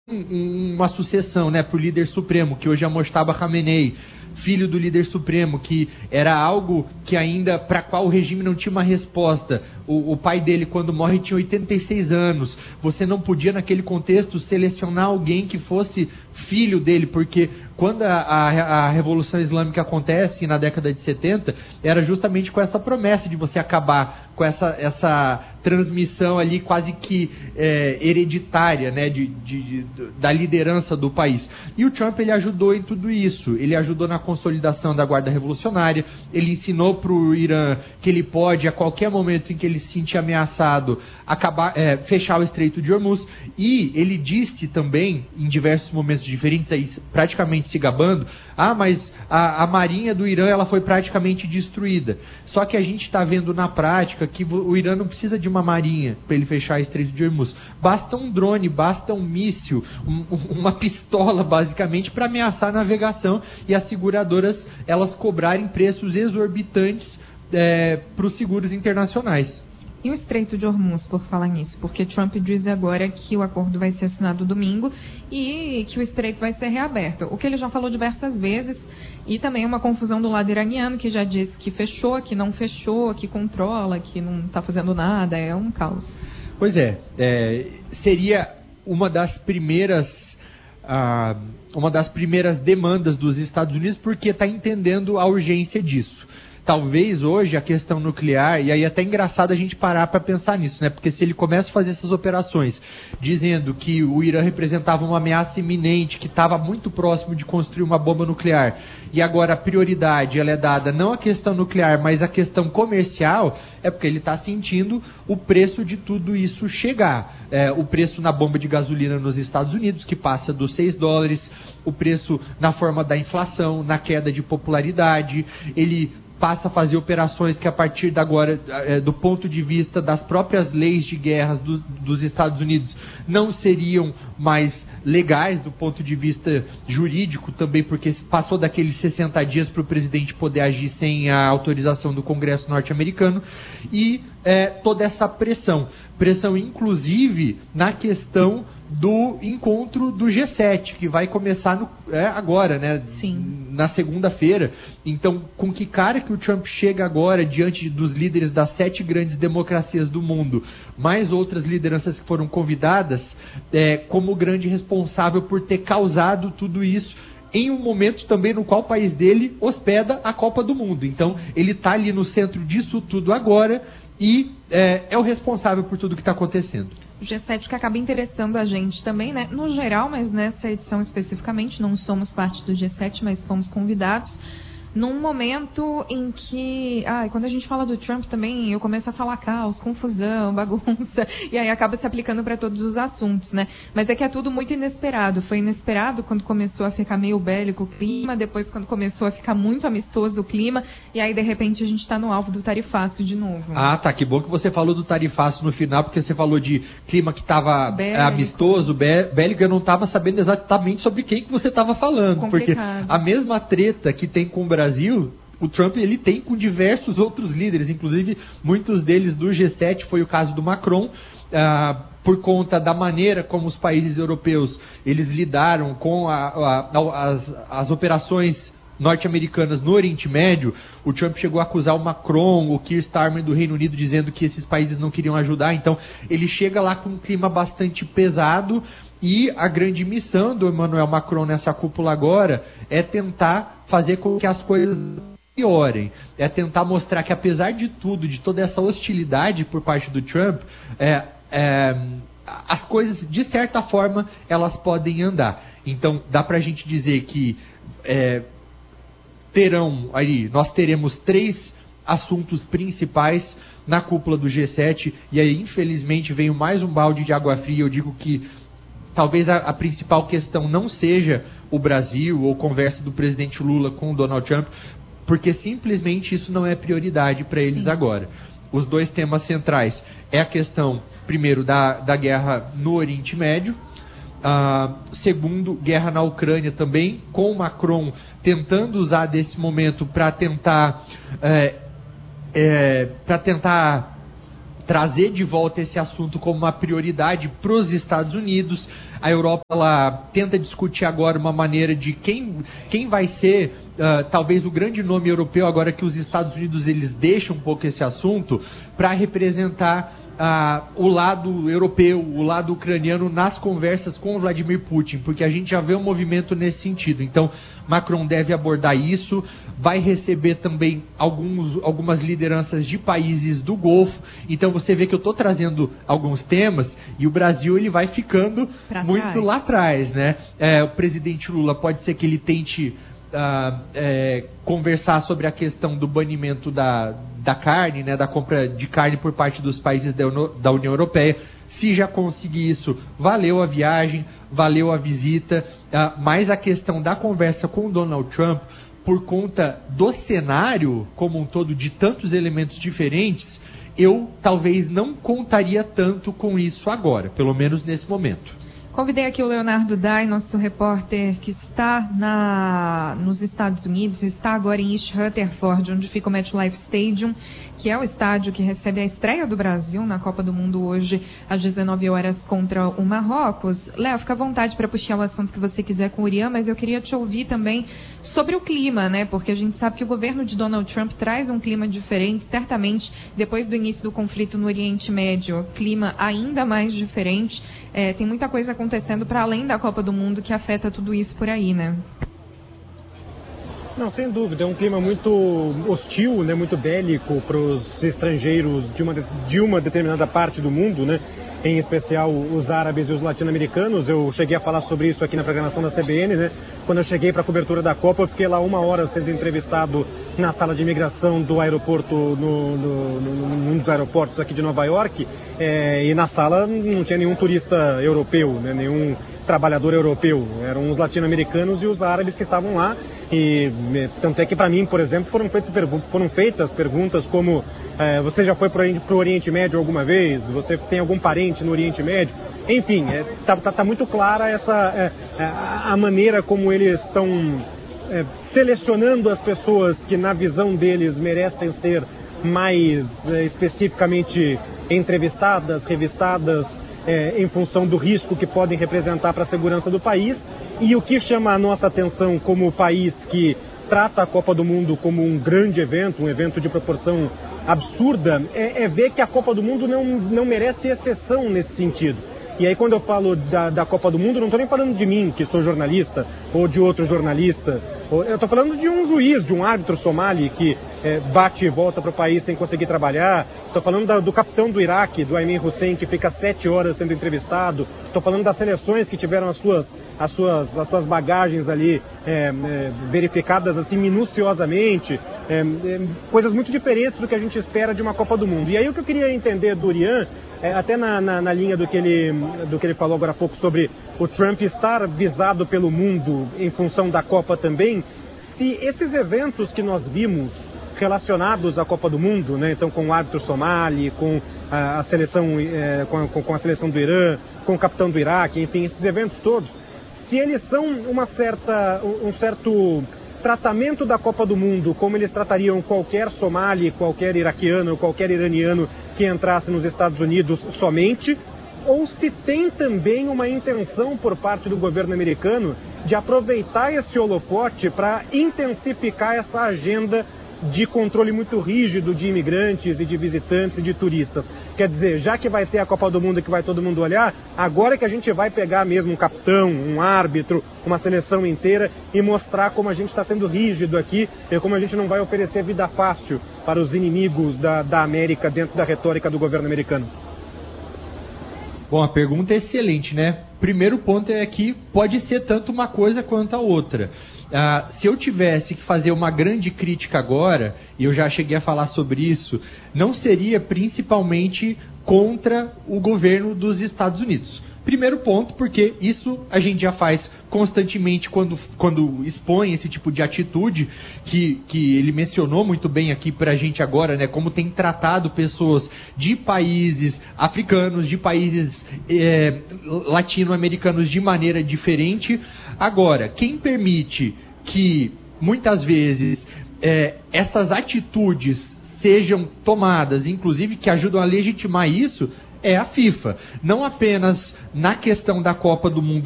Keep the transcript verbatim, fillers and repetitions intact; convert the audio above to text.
um, uma sucessão, né, para o líder supremo, que hoje é Mojtaba Khamenei, filho do líder supremo, que era algo que ainda, para qual o regime não tinha uma resposta. O, o pai dele, quando morre, tinha oitenta e seis anos. Você não podia, naquele contexto, selecionar alguém que fosse filho dele, porque quando a, a, a Revolução Islâmica acontece, na década de setenta, era justamente com essa promessa de você acabar com essa, essa transmissão ali quase que é, hereditária, né, de, de, de, da liderança do país. E o Trump, ele ajudou em tudo isso. Ele ajudou na consolidação da Guarda Revolucionária, ele ensinou para o Irã que ele pode, a qualquer momento em que ele se sentir ameaçado, acabar, é, fechar o Estreito de Hormuz. E ele disse também, em diversos momentos diferentes, aí, praticamente se gabando, ah, mas a, a marinha do Irã, ela foi praticamente destruída. Só que a gente está vendo na prática que o Irã não precisa de uma marinha para ele fechar o Estreito de Hormuz. Basta um drone, basta um míssil, um, uma pistola, basicamente, para ameaçar a navegação e as seguradoras, elas cobrarem preços exorbitantes é, para os seguros internacionais. E o Estreito de Hormuz, por falar nisso? Porque Trump diz agora que o acordo vai ser assinado domingo e que o Estreito vai ser reaberto. O que ele já falou diversas vezes, e também uma confusão do lado iraniano, que já disse que fechou, que não fechou, que controla, que não está fazendo nada, é um caos. Pois é, é seria uma das primeiras... Ah, uma das primeiras demandas dos Estados Unidos, porque está entendendo a urgência disso. Talvez hoje a questão nuclear, e aí é até engraçado a gente parar para pensar nisso, né? Porque se ele começa a fazer essas operações dizendo que o Irã representava uma ameaça iminente, que estava muito próximo de construir uma bomba nuclear, e agora a prioridade ela é dada não à questão nuclear, mas à questão comercial, é porque ele está sentindo o preço de tudo isso chegar. É, o preço na bomba de gasolina nos Estados Unidos, que passa dos seis dólares, o preço na forma da inflação, na queda de popularidade, ele passa a fazer operações que a partir de agora, é, do ponto de vista das próprias leis de guerras do, dos Estados Unidos, não seriam mais legais do ponto de vista jurídico também, porque passou daqueles sessenta dias para o presidente poder agir sem a autorização do Congresso norte-americano, e é, toda essa pressão, pressão inclusive na questão do encontro do G sete, que vai começar no, é, agora, né? Sim. Na segunda-feira. Então, com que cara que o Trump chega agora diante dos líderes das sete grandes democracias do mundo, mais outras lideranças que foram convidadas, é, como grande responsável por ter causado tudo isso, em um momento também no qual o país dele hospeda a Copa do Mundo. Então, ele está ali no centro disso tudo agora e é, é o responsável por tudo que está acontecendo. O G sete que acaba interessando a gente também, né? No geral, mas nessa edição especificamente, não somos parte do G sete, mas fomos convidados num momento em que, ah, quando a gente fala do Trump também, eu começo a falar caos, confusão, bagunça, e aí acaba se aplicando para todos os assuntos, né? Mas é que é tudo muito inesperado. Foi inesperado quando começou a ficar meio bélico o clima, depois quando começou a ficar muito amistoso o clima, e aí de repente a gente está no alvo do tarifaço de novo. Ah, tá, que bom que você falou do tarifaço no final, porque você falou de clima que estava amistoso, bélico, eu não estava sabendo exatamente sobre quem que você estava falando. Complicado. Porque a mesma treta que tem com o Brasil, Brasil, o Trump ele tem com diversos outros líderes, inclusive muitos deles do G sete, foi o caso do Macron, ah, por conta da maneira como os países europeus eles lidaram com a, a, as, as operações norte-americanas no Oriente Médio. O Trump chegou a acusar o Macron, o Keir Starmer do Reino Unido, dizendo que esses países não queriam ajudar. Então ele chega lá com um clima bastante pesado, e a grande missão do Emmanuel Macron nessa cúpula agora é tentar fazer com que as coisas piorem, é tentar mostrar que apesar de tudo, de toda essa hostilidade por parte do Trump, é, é, as coisas de certa forma elas podem andar. Então dá pra gente dizer que é, terão aí, nós teremos três assuntos principais na cúpula do G sete, e aí infelizmente veio mais um balde de água fria. Eu digo que talvez a, a principal questão não seja o Brasil ou conversa do presidente Lula com o Donald Trump, porque simplesmente isso não é prioridade para eles Sim. agora. Os dois temas centrais é a questão, primeiro, da, da guerra no Oriente Médio, uh, segundo, guerra na Ucrânia também, com o Macron tentando usar desse momento para tentar, é, é, para tentar trazer de volta esse assunto como uma prioridade para os Estados Unidos. A Europa ela tenta discutir agora uma maneira de quem, quem vai ser uh, talvez o grande nome europeu, agora que os Estados Unidos eles deixam um pouco esse assunto, para representar uh, o lado europeu, o lado ucraniano nas conversas com o Vladimir Putin, porque a gente já vê um movimento nesse sentido. Então, Macron deve abordar isso, vai receber também alguns, algumas lideranças de países do Golfo. Então você vê que eu estou trazendo alguns temas e o Brasil ele vai ficando pra muito trás. lá atrás, né? É, o presidente Lula pode ser que ele tente uh, é, conversar sobre a questão do banimento da, da carne, né? Da compra de carne por parte dos países da, da União Europeia. Se já conseguir isso, valeu a viagem, valeu a visita, uh, mas a questão da conversa com o Donald Trump, por conta do cenário como um todo, de tantos elementos diferentes, eu talvez não contaria tanto com isso agora, pelo menos nesse momento. Convidei aqui o Leonardo Dai, nosso repórter que está na, nos Estados Unidos, está agora em East Rutherford, onde fica o MetLife Stadium, que é o estádio que recebe a estreia do Brasil na Copa do Mundo hoje, às dezenove horas, contra o Marrocos. Léo, fica à vontade para puxar o assunto que você quiser com o Urian, mas eu queria te ouvir também sobre o clima, né? Porque a gente sabe que o governo de Donald Trump traz um clima diferente, certamente, depois do início do conflito no Oriente Médio, clima ainda mais diferente. É, tem muita coisa acontecendo para além da Copa do Mundo que afeta tudo isso por aí, né? Não, sem dúvida, é um clima muito hostil, né, muito bélico para os estrangeiros de uma, de uma determinada parte do mundo, né, em especial os árabes e os latino-americanos. Eu cheguei a falar sobre isso aqui na programação da C B N, né, quando eu cheguei para a cobertura da Copa, eu fiquei lá uma hora sendo entrevistado na sala de imigração do aeroporto, no, no, no, num dos aeroportos aqui de Nova York, é, e na sala não tinha nenhum turista europeu, né, nenhum trabalhador europeu, eram os latino-americanos e os árabes que estavam lá. E tanto é que para mim, por exemplo, foram feitas, foram feitas perguntas como é, você já foi para o Oriente Médio alguma vez? Você tem algum parente no Oriente Médio? Enfim, é, tá, tá, tá muito clara essa é, a maneira como eles estão é, selecionando as pessoas que na visão deles merecem ser mais é, especificamente entrevistadas, revistadas, É, em função do risco que podem representar para a segurança do país. E o que chama a nossa atenção como país que trata a Copa do Mundo como um grande evento, um evento de proporção absurda, é, é ver que a Copa do Mundo não, não merece exceção nesse sentido. E aí quando eu falo da, da Copa do Mundo, não estou nem falando de mim, que sou jornalista, ou de outro jornalista. Ou, eu estou falando de um juiz, de um árbitro somali que é, bate e volta para o país sem conseguir trabalhar. Estou falando da, do capitão do Iraque, do Ayman Hussein, que fica sete horas sendo entrevistado. Estou falando das seleções que tiveram as suas, as suas, as suas bagagens ali é, é, verificadas assim minuciosamente. É, é, coisas muito diferentes do que a gente espera de uma Copa do Mundo. E aí o que eu queria entender do Urian, é, até na, na, na linha do que, ele, do que ele falou agora há pouco sobre o Trump estar visado pelo mundo em função da Copa também, se esses eventos que nós vimos relacionados à Copa do Mundo, né, então com o árbitro somali, com a, a seleção, é, com, a, com a seleção do Irã, com o capitão do Iraque, enfim, esses eventos todos, se eles são uma certa, um certo tratamento da Copa do Mundo, como eles tratariam qualquer somali, qualquer iraquiano, qualquer iraniano que entrasse nos Estados Unidos somente, ou se tem também uma intenção por parte do governo americano de aproveitar esse holofote para intensificar essa agenda de controle muito rígido de imigrantes e de visitantes e de turistas. Quer dizer, já que vai ter a Copa do Mundo que vai todo mundo olhar, agora que a gente vai pegar mesmo um capitão, um árbitro, uma seleção inteira e mostrar como a gente está sendo rígido aqui e como a gente não vai oferecer vida fácil para os inimigos da, da América dentro da retórica do governo americano. Bom, a pergunta é excelente, né? Primeiro ponto é que pode ser tanto uma coisa quanto a outra. Ah, se eu tivesse que fazer uma grande crítica agora, e eu já cheguei a falar sobre isso, não seria principalmente contra o governo dos Estados Unidos. Primeiro ponto, porque isso a gente já faz constantemente quando, quando expõe esse tipo de atitude, que, que ele mencionou muito bem aqui pra gente agora, né? Como tem tratado pessoas de países africanos, de países é, latino-americanos de maneira diferente. Agora, quem permite que muitas vezes é, essas atitudes sejam tomadas, inclusive que ajudam a legitimar isso, é a FIFA. Não apenas na questão da Copa do Mundo